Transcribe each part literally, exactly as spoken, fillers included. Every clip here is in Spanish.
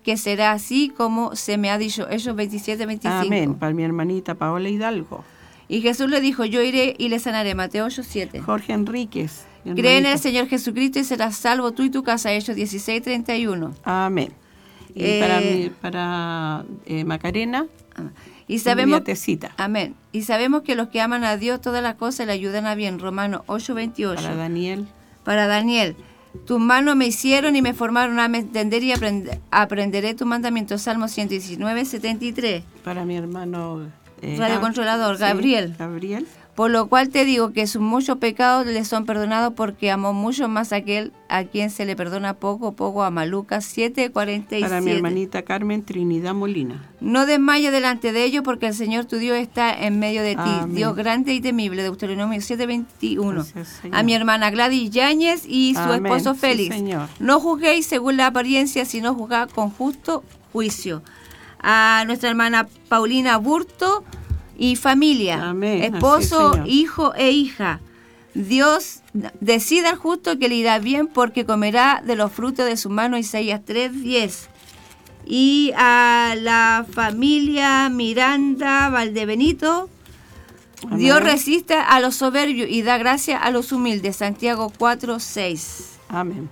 que será así como se me ha dicho. Hechos veintisiete, veinticinco. Amén. Para mi hermanita Paola Hidalgo. Y Jesús le dijo, yo iré y le sanaré. Mateo ocho, siete. Jorge Enríquez. Cree en el Señor Jesucristo y serás salvo tú y tu casa. Hechos dieciséis, treinta y uno. Amén. Y Eh, para, mi, para eh, Macarena, y sabemos, Tecita. amén. Y sabemos que los que aman a Dios, todas las cosas le ayudan a bien. Romanos ocho, veintiocho. Para Daniel. Para Daniel. Tus manos me hicieron y me formaron a entender y aprend- aprenderé tu mandamiento. Salmo ciento diecinueve, setenta y tres. Para mi hermano eh, radiocontrolador, Gab- Gabriel. Sí, Gabriel. Por lo cual te digo que sus muchos pecados le son perdonados porque amó mucho más a aquel a quien se le perdona poco, poco ama. Lucas siete, cuarenta y siete. Para mi hermanita Carmen Trinidad Molina. No desmayes delante de ellos porque el Señor tu Dios está en medio de ti. Amén. Dios grande y temible. Deuteronomio siete, veintiuno. Gracias, Señor. A mi hermana Gladys Yáñez y su Amén. esposo Sí, Félix. Señor. No juzguéis según la apariencia, sino juzgad con justo juicio. A nuestra hermana Paulina Burto y familia, Amén. esposo, Así es, Señor. hijo e hija. Dios decida al justo que le irá bien porque comerá de los frutos de su mano. Isaías tres, diez. Y a la familia Miranda Valdebenito, Amén. Dios resiste a los soberbios y da gracia a los humildes. Santiago cuatro, seis. Amén.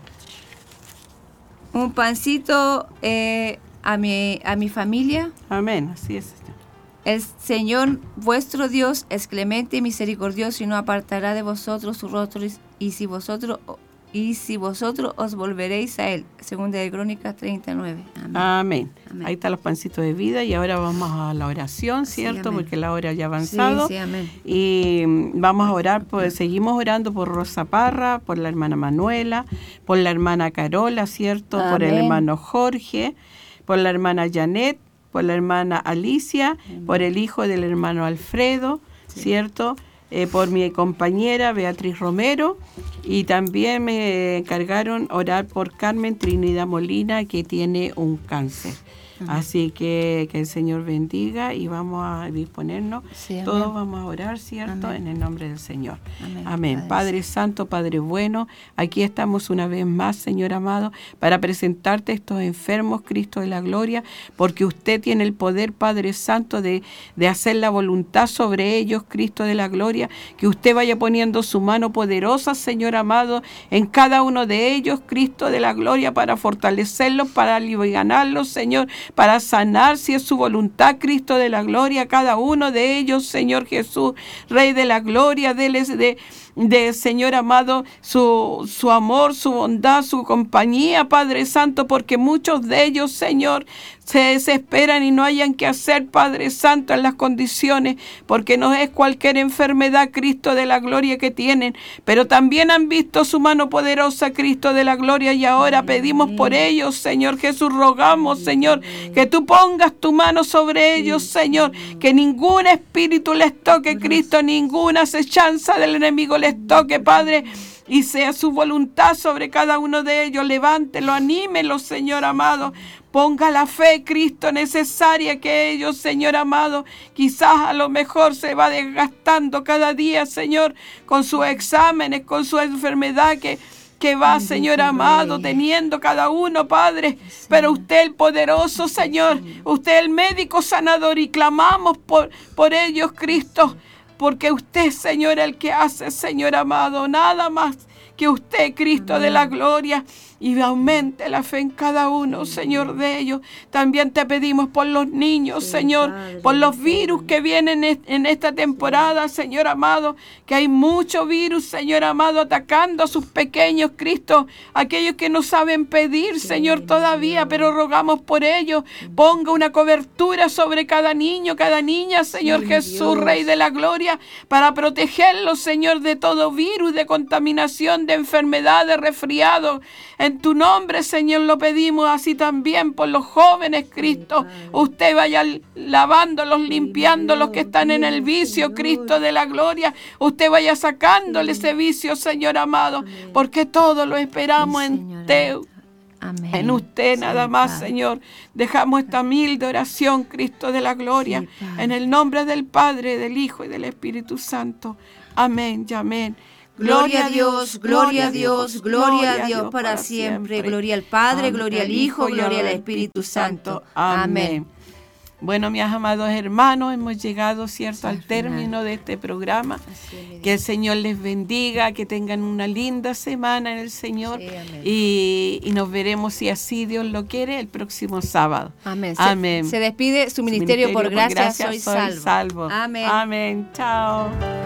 Un pancito eh, a, mi, a mi familia. Amén. Así es, Señor. El Señor vuestro Dios es clemente y misericordioso y no apartará de vosotros su rostro y si vosotros y si vosotros os volveréis a él. Segunda de Crónicas treinta y nueve. Amén. Amén. Amén. Ahí están los pancitos de vida y ahora vamos a la oración, ¿cierto? amén. Porque la hora ya ha avanzado. Sí, sí, amén. Y mm, vamos a orar, pues seguimos orando por Rosa Parra, por la hermana Manuela, por la hermana Carola, ¿cierto? Por el Amén. hermano Jorge, por la hermana Janet, por la hermana Alicia, Amén. por el hijo del hermano Alfredo, Sí. ¿cierto? Eh, por mi compañera Beatriz Romero, y también me encargaron orar por Carmen Trinidad Molina, que tiene un cáncer. Ujú. Así que que el Señor bendiga y vamos a disponernos. Sí, amén. Todos vamos a orar, ¿cierto? Amén. En el nombre del Señor. Amén. Amén. Padre Padre Santo, Padre bueno, aquí estamos una vez más, Señor amado, para presentarte a estos enfermos, Cristo de la gloria, porque usted tiene el poder, Padre Santo, de, de hacer la voluntad sobre ellos, Cristo de la gloria, que usted vaya poniendo su mano poderosa, Señor amado, en cada uno de ellos, Cristo de la gloria, para fortalecerlos, para alivianarlos, Señor, para sanar, si es su voluntad, Cristo de la gloria, cada uno de ellos, Señor Jesús, Rey de la gloria, déles de, de Señor amado, su, su amor, su bondad, su compañía, Padre Santo, porque muchos de ellos, Señor, se desesperan y no hayan que hacer, Padre Santo, en las condiciones, porque no es cualquier enfermedad, Cristo de la gloria, que tienen, pero también han visto su mano poderosa, Cristo de la gloria, y ahora pedimos por ellos, Señor Jesús, rogamos, Señor, que tú pongas tu mano sobre ellos, Señor, que ningún espíritu les toque, Cristo, ninguna acechanza del enemigo les toque, Padre, y sea su voluntad sobre cada uno de ellos. Levántelo, anímelo, Señor amado. Ponga la fe, Cristo, necesaria que ellos, Señor amado, quizás a lo mejor se va desgastando cada día, Señor, con sus exámenes, con su enfermedad que, que va, Señor amado, teniendo cada uno, Padre. Pero usted el poderoso, Señor, usted el médico sanador, y clamamos por, por ellos, Cristo, porque usted, Señor, el que hace, Señor amado, nada más que usted, Cristo de la gloria, y aumente la fe en cada uno, Señor, de ellos. También te pedimos por los niños, Señor, por los virus que vienen en esta temporada, Señor amado, que hay mucho virus, Señor amado, atacando a sus pequeños, Cristo, aquellos que no saben pedir, Señor, todavía, pero rogamos por ellos. Ponga una cobertura sobre cada niño, cada niña, Señor Jesús, Rey de la gloria, para protegerlos, Señor, de todo virus, de contaminación, de enfermedad, de resfriado. En tu nombre, Señor, lo pedimos, así también por los jóvenes, Cristo. Usted vaya lavándolos, limpiando los que están en el vicio, Cristo de la gloria. Usted vaya sacándole ese vicio, Señor amado, porque todo lo esperamos en usted. Amén. En usted Sí, nada más, Padre. Señor. Dejamos esta humilde oración, Cristo de la gloria, Sí, Padre. en el nombre del Padre, del Hijo y del Espíritu Santo. Amén y amén. Gloria a Dios, gloria a Dios, gloria a Dios para siempre. Gloria al Padre, gloria al Hijo, gloria al Espíritu Santo. Amén. Bueno, mis amados hermanos, hemos llegado, ¿cierto?, al término de este programa. Que el Señor les bendiga, que tengan una linda semana en el Señor. Sí, amén. y, y nos veremos, si así Dios lo quiere, el próximo sábado. Amén. Amén. Se, se despide su ministerio, Ministerio por gracia, soy, soy salvo. salvo. Amén. Amén. Chao.